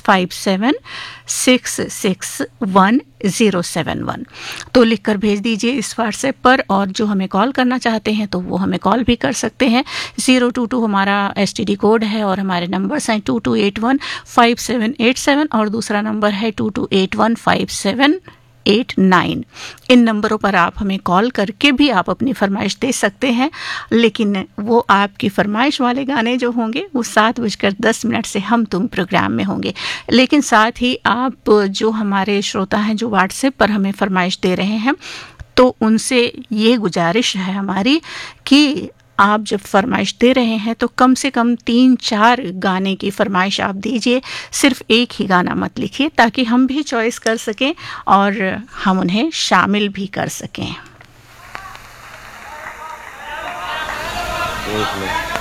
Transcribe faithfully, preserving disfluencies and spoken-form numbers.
Five seven six six one zero seven one. तो लिखकर भेज दीजिए इस व्हाट्सएप पर, और जो हमें कॉल करना चाहते हैं तो वो हमें कॉल भी कर सकते हैं। ज़ीरो टू टू हमारा एसटीडी कोड है और हमारे नंबर्स हैं to to eight one five seven eight seven और दूसरा नंबर है to to eight one five seven eight nine. इन नंबरों पर आप हमें कॉल करके भी आप अपनी फरमाइश दे सकते हैं, लेकिन वो आपकी फरमाइश वाले गाने जो होंगे वो सात बजकर दस मिनट से हम तुम प्रोग्राम में होंगे। लेकिन साथ ही आप जो हमारे श्रोता हैं जो व्हाट्सएप पर हमें फरमाइश दे रहे हैं, तो उनसे ये गुजारिश है हमारी कि आप जब फरमाइश दे रहे हैं तो कम से कम तीन चार गाने की फरमाइश आप दीजिए, सिर्फ एक ही गाना मत लिखिए, ताकि हम भी चॉइस कर सकें और हम उन्हें शामिल भी कर सकें।